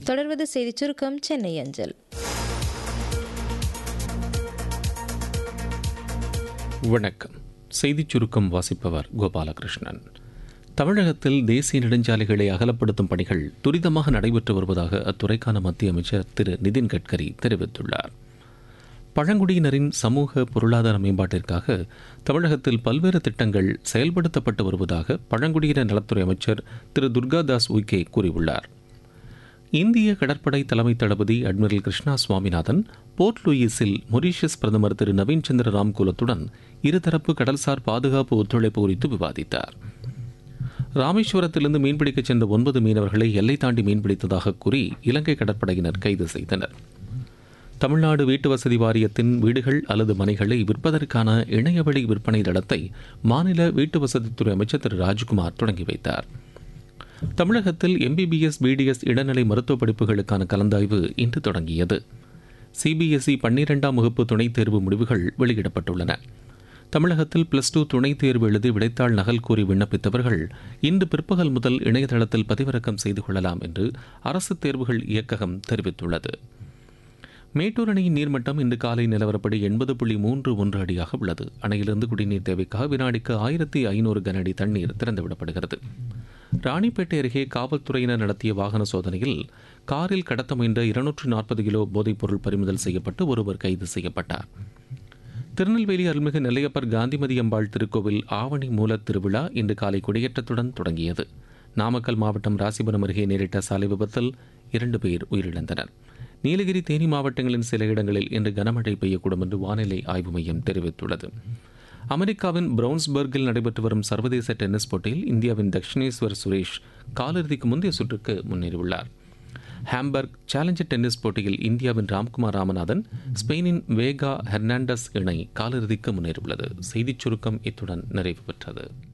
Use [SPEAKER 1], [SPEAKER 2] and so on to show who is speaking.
[SPEAKER 1] தொடர்வது செய்திச் சுருக்கம் சென்னை அஞ்சல்.
[SPEAKER 2] வணக்கம். செய்திச் சுருக்கம் வாசிப்பவர் கோபாலகிருஷ்ணன். தமிழகத்தில் தேசிய நெடுஞ்சாலைகளை அகலப்படுத்தும் பணிகள் துரிதமாக நடைபெற்று வருவதாக அத்துறைக்கான மத்திய அமைச்சர் திரு நிதின் கட்கரி தெரிவித்துள்ளார். பழங்குடியினரின் சமூக பொருளாதார மேம்பாட்டிற்காக தமிழகத்தில் பல்வேறு திட்டங்கள் செயல்படுத்தப்பட்டு வருவதாக பழங்குடியினர் நலத்துறை அமைச்சர் திரு துர்காதாஸ் உய்கே கூறியுள்ளார். இந்திய கடற்படை தலைமை தளபதி admiral Krishna Swaminathan board லூயிஸில் Mauritius பிரதமர் திரு நவீன் சந்திர ராம்குலத்துடன் இருதரப்பு கடல்சார் பாதுகாப்பு ஒத்துழைப்பு குறித்து விவாதித்தார். ராமேஸ்வரத்திலிருந்து மீன்பிடிக்கச் சென்ற 9 மீனவர்களை எல்லை தாண்டி மீன்பிடித்ததாக கூறி இலங்கை கடற்படையினர் கைது செய்தனர். தமிழ்நாடு வீட்டு வசதி வாரியத்தின் வீடுகள் அல்லது மனைகளை விற்பதற்கான இணையவழி விற்பனை தளத்தை மாநில வீட்டு வசதித்துறை அமைச்சர் திரு ராஜ்குமார் தொடங்கி வைத்தார். தமிழகத்தில் MBBS BDS இடைநிலை மருத்துவ படிப்புகளுக்கான கலந்தாய்வு இன்று தொடங்கியது. CBSE 12ஆம் வகுப்பு துணைத் தேர்வு முடிவுகள் வெளியிடப்பட்டுள்ளன. தமிழகத்தில் +2 துணைத் தேர்வு எழுதி விடைத்தாள் நகல் கூறி விண்ணப்பித்தவர்கள் இன்று பிற்பகல் முதல் இணையதளத்தில் பதிவிறக்கம் செய்து கொள்ளலாம் என்று அரசு தேர்வுகள் இயக்ககம் தெரிவித்துள்ளது. மேட்டூர் அணையின் நீர்மட்டம் இன்று காலை நிலவரப்படி 80.31 அடியாக உள்ளது. அணையிலிருந்து குடிநீர் தேவைக்காக வினாடிக்கு 1500 கன அடி தண்ணீர் திறந்துவிடப்படுகிறது. ராணிப்பேட்டை அருகே காவல்துறையினர் நடத்திய வாகன சோதனையில் காரில் கடத்த முயன்ற 240 கிலோ போதைப்பொருள் பறிமுதல் செய்யப்பட்டு ஒருவர் கைது செய்யப்பட்டார். திருநெல்வேலி அருள்மிகு நெல்லையப்பர் காந்திமதி அம்பாள் திருக்கோவில் ஆவணி மூலத் திருவிழா இன்று காலை கொடியேற்றத்துடன் தொடங்கியது. நாமக்கல் மாவட்டம் ராசிபுரம் அருகே நேரிட்ட சாலை விபத்தில் 2 பேர் உயிரிழந்தனர். நீலகிரி தேனி மாவட்டங்களின் சில இடங்களில் இன்று கனமழை பெய்யக்கூடும் என்று வானிலை ஆய்வு மையம் தெரிவித்துள்ளது. அமெரிக்காவின் பிரவுன்ஸ்பர்கில் நடைபெற்று வரும் சர்வதேச டென்னிஸ் போட்டியில் இந்தியாவின் தக்ஷினேஸ்வர் சுரேஷ் காலிறுதிக்கு முந்தைய சுற்றுக்கு முன்னேறியுள்ளார். ஹாம்பர்க் சேலஞ்சர் டென்னிஸ் போட்டியில் இந்தியாவின் ராம்குமார் ராமநாதன் ஸ்பெயினின் வேகா ஹெர்னாண்டஸ் இணை காலிறுதிக்கு முன்னேறியுள்ளது. செய்திச் சுருக்கம் இத்துடன் நிறைவு பெற்றது.